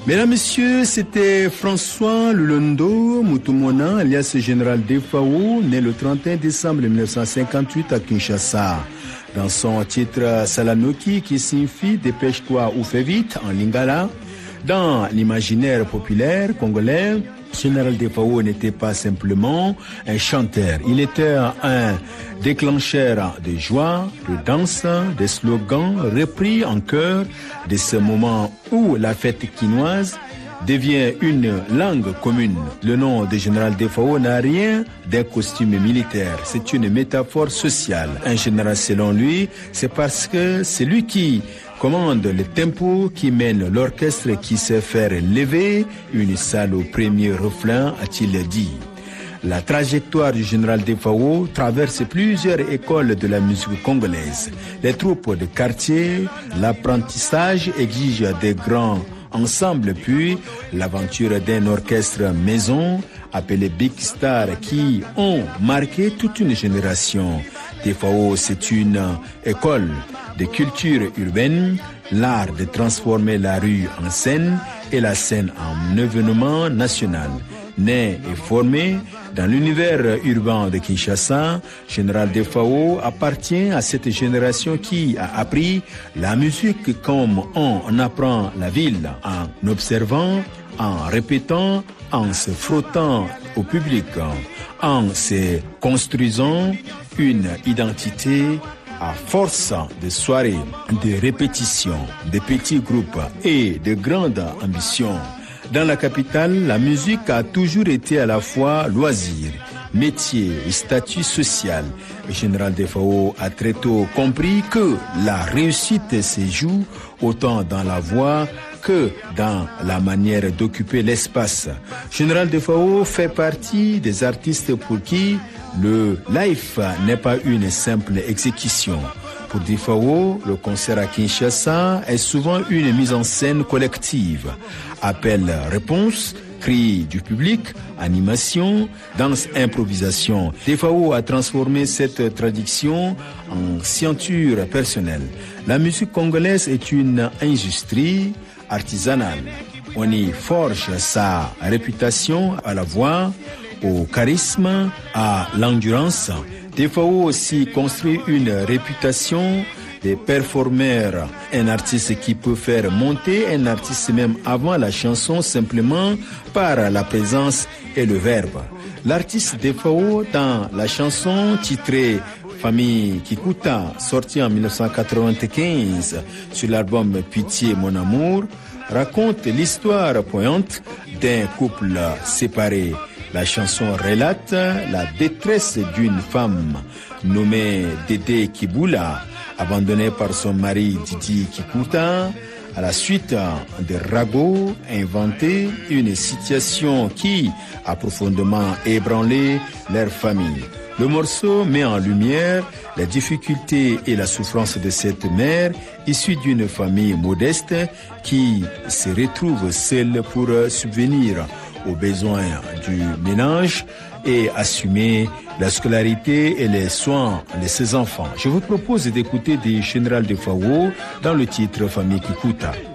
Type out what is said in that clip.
Mesdames, Messieurs, c'était François Lulondo Mutumona, alias Général Defao, né le 31 décembre 1958 à Kinshasa. Dans son titre Salanoki, qui signifie dépêche-toi ou fais vite en lingala, dans l'imaginaire populaire congolais, Général Defao n'était pas simplement un chanteur. Il était un déclencheur de joie, de danse, de slogans repris en chœur de ce moment où la fête quinoise devient une langue commune. Le nom de Général Defao n'a rien d'un costume militaire. C'est une métaphore sociale. Un général, selon lui, c'est parce que c'est lui qui commande le tempo, qui mène l'orchestre, qui sait faire lever une salle au premier refrain, a-t-il dit. La trajectoire du général Defao traverse plusieurs écoles de la musique congolaise. Les troupes de quartier, l'apprentissage exige des grands ensembles, puis l'aventure d'un orchestre maison appelé Big Star qui ont marqué toute une génération. Defao, c'est une école de culture urbaine, l'art de transformer la rue en scène et la scène en événement national. Né et formé dans l'univers urbain de Kinshasa, Général Defao appartient à cette génération qui a appris la musique comme on apprend la ville, en observant, en répétant, en se frottant au public, en se construisant une identité à force de soirées, de répétitions, de petits groupes et de grandes ambitions. Dans la capitale, la musique a toujours été à la fois loisir, métier et statut social. Le général Defao a très tôt compris que la réussite se joue autant dans la voix que dans la manière d'occuper l'espace. Général Defao fait partie des artistes pour qui le live n'est pas une simple exécution. Pour Defao, le concert à Kinshasa est souvent une mise en scène collective. Appel-réponse, cris du public, animation, danse, improvisation. Defao a transformé cette tradition en scienture personnelle. La musique congolaise est une industrie artisanale. On y forge sa réputation à la voix, au charisme, à l'endurance. Defao aussi construit une réputation de performeur, un artiste qui peut faire monter un artiste même avant la chanson simplement par la présence et le verbe. L'artiste Defao dans la chanson titrée Famille Kikuta, sortie en 1995 sur l'album Pitié mon amour, raconte l'histoire poignante d'un couple séparé. La chanson relate la détresse d'une femme nommée Dédé Kibula, abandonnée par son mari Didi Kikuta, à la suite de ragots inventés, une situation qui a profondément ébranlé leur famille. Le morceau met en lumière les difficultés et la souffrance de cette mère issue d'une famille modeste qui se retrouve seule pour subvenir aux besoins du ménage et assumer la scolarité et les soins de ses enfants. Je vous propose d'écouter des Général Defao dans le titre Famille Kikuta.